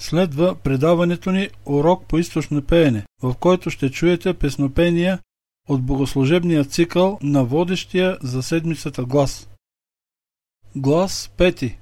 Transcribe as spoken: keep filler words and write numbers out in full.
Следва предаването ни Урок по източно пеене, в който ще чуете песнопения от богослужебния цикъл на водещия за седмицата глас. Глас пети.